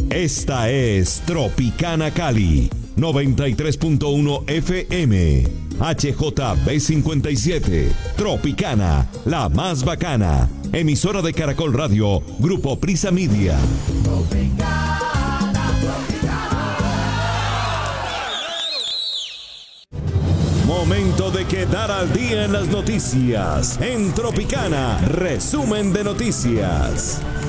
Esta es Tropicana Cali, 93.1 FM, HJB57, Tropicana, la más bacana, emisora de Caracol Radio, Grupo Prisa Media. Momento de quedar al día en las noticias. En Tropicana, resumen de noticias.